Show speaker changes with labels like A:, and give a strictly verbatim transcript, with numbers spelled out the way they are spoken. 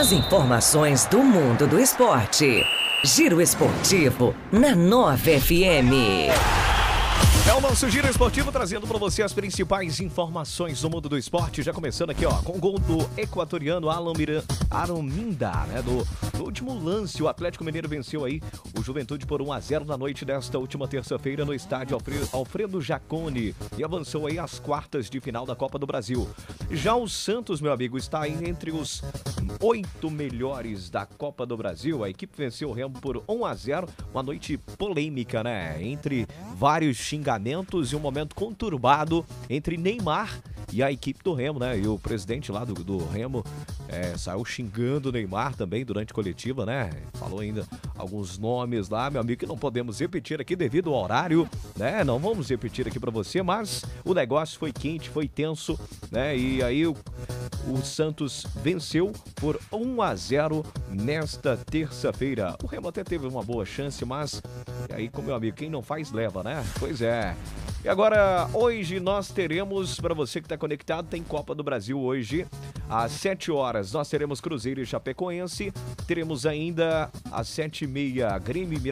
A: As informações do mundo do esporte. Giro Esportivo na Nova F M.
B: É o nosso Giro Esportivo trazendo para você as principais informações do mundo do esporte. Já começando aqui, ó, com o gol do equatoriano Alan Mira, Araminda, né? Do, do último lance, o Atlético Mineiro venceu aí o Juventude por um a zero na noite desta última terça-feira no estádio Alfredo, Alfredo Jaconi e avançou aí às quartas de final da Copa do Brasil. Já o Santos, meu amigo, está aí entre os oito melhores da Copa do Brasil. A equipe venceu o Remo por um a zero, uma noite polêmica, né? Entre vários xingamentos e um momento conturbado entre Neymar e a equipe do Remo, né? E o presidente lá do, do Remo é, saiu xingando o Neymar também durante a coletiva, né? Falou ainda alguns nomes lá, meu amigo, que não podemos repetir aqui devido ao horário, né? Não vamos repetir aqui pra você, mas o negócio foi quente, foi tenso, né? E aí o, o Santos venceu por um a zero nesta terça-feira. O Remo até teve uma boa chance, mas aí, como meu amigo, quem não faz leva, né? Pois é. E agora, hoje nós teremos, para você que está conectado, tem Copa do Brasil hoje, às sete horas. Nós teremos Cruzeiro e Chapecoense, teremos ainda às sete e meia Grêmio e